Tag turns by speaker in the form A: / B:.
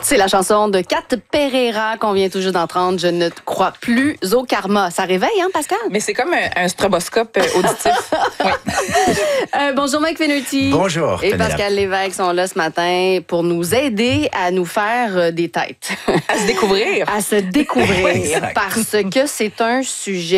A: C'est la chanson de Kat Pereira qu'on vient tout juste d'entendre. Je ne crois plus au karma. Ça réveille, hein, Pascal?
B: Mais c'est comme un stroboscope auditif. Oui.
A: Bonjour, Mike Fenuti.
C: Bonjour,
A: Et
C: Pénélope.
A: Pascal Lévesque sont là ce matin pour nous aider à nous faire des têtes.
B: À se découvrir.
A: À se découvrir.
C: Exact.
A: Parce que c'est un sujet